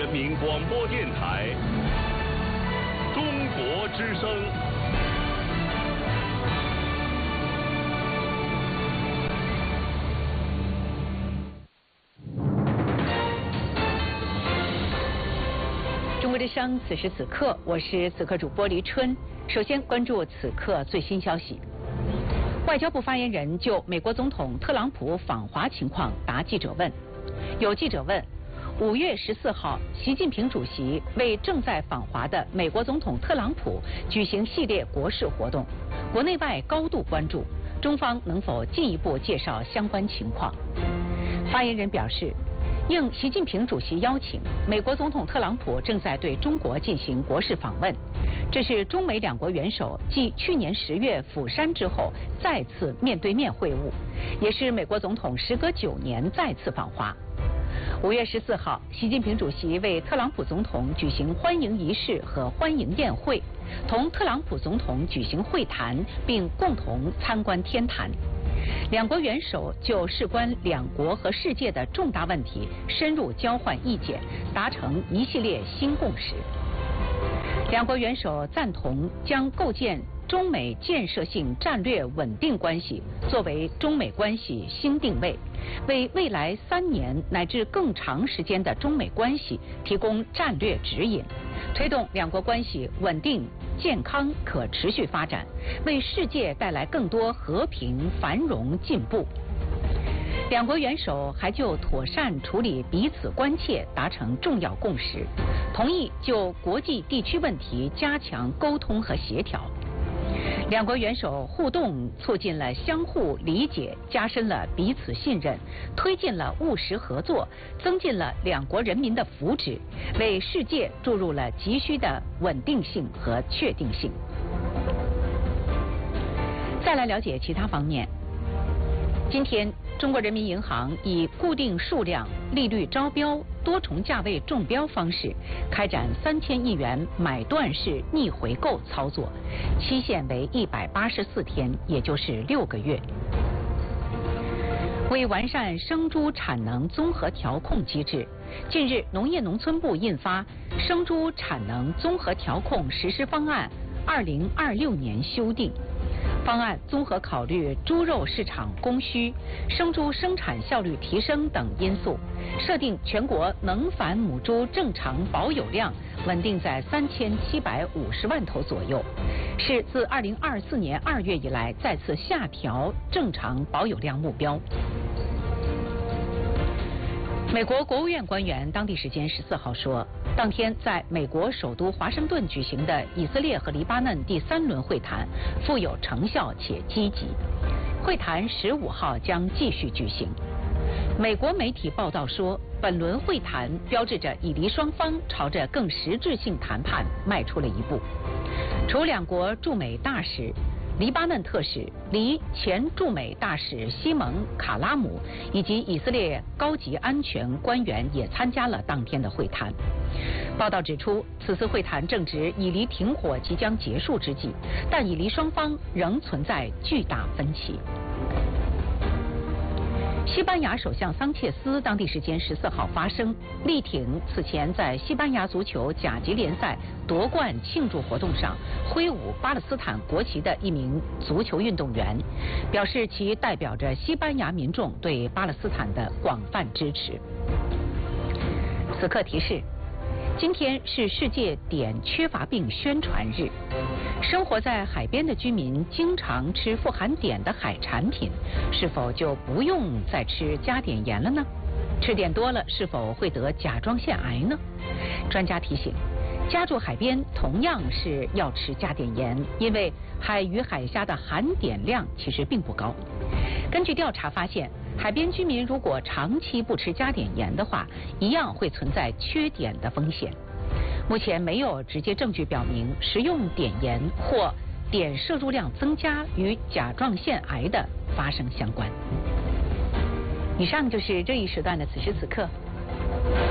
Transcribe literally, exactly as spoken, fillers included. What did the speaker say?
人民广播电台中国之声。 中国之声，此时此刻，我是此刻主播黎春。首先关注此刻最新消息。外交部发言人就美国总统特朗普访华情况答记者问。有记者问，五月十四号，习近平主席为正在访华的美国总统特朗普举行系列国事活动，国内外高度关注，中方能否进一步介绍相关情况？发言人表示，应习近平主席邀请，美国总统特朗普正在对中国进行国事访问，这是中美两国元首继去年十月釜山之后再次面对面会晤，也是美国总统时隔九年再次访华。五月十四号，习近平主席为特朗普总统举行欢迎仪式和欢迎宴会，同特朗普总统举行会谈，并共同参观天坛。两国元首就事关两国和世界的重大问题深入交换意见，达成一系列新共识。两国元首赞同将构建中美建设性战略稳定关系作为中美关系新定位，为未来三年乃至更长时间的中美关系提供战略指引，推动两国关系稳定、健康、可持续发展，为世界带来更多和平、繁荣、进步。两国元首还就妥善处理彼此关切达成重要共识，同意就国际地区问题加强沟通和协调。两国元首互动促进了相互理解，加深了彼此信任，推进了务实合作，增进了两国人民的福祉，为世界注入了急需的稳定性和确定性。再来了解其他方面。今天，中国人民银行以固定数量、利率招标、多重价位中标方式开展三千亿元买断式逆回购操作，期限为一百八十四天，也就是六个月。为完善生猪产能综合调控机制，近日，农业农村部印发《生猪产能综合调控实施方案（二零二六年修订）》。方案综合考虑猪肉市场供需、生猪生产效率提升等因素，设定全国能繁母猪正常保有量稳定在三千七百五十万头左右，是自二零二四年二月以来再次下调正常保有量目标。美国国务院官员当地时间十四号说，当天在美国首都华盛顿举行的以色列和黎巴嫩第三轮会谈富有成效且积极，会谈十五号将继续举行。美国媒体报道说，本轮会谈标志着以黎双方朝着更实质性谈判迈出了一步。除两国驻美大使、黎巴嫩特使、黎前驻美大使西蒙·卡拉姆以及以色列高级安全官员也参加了当天的会谈。报道指出，此次会谈正值以黎停火即将结束之际，但以黎双方仍存在巨大分歧。西班牙首相桑切斯当地时间十四号发声，力挺此前在西班牙足球甲级联赛夺冠庆祝活动上挥舞巴勒斯坦国旗的一名足球运动员，表示其代表着西班牙民众对巴勒斯坦的广泛支持。此刻提示，今天是世界碘缺乏病宣传日。生活在海边的居民经常吃富含碘的海产品，是否就不用再吃加碘盐了呢？吃碘多了是否会得甲状腺癌呢？专家提醒，家住海边同样是要吃加碘盐，因为海鱼海虾的含碘量其实并不高。根据调查发现，海边居民如果长期不吃加碘盐的话，一样会存在缺碘的风险。目前没有直接证据表明食用碘盐或碘摄入量增加与甲状腺癌的发生相关。以上就是这一时段的此时此刻。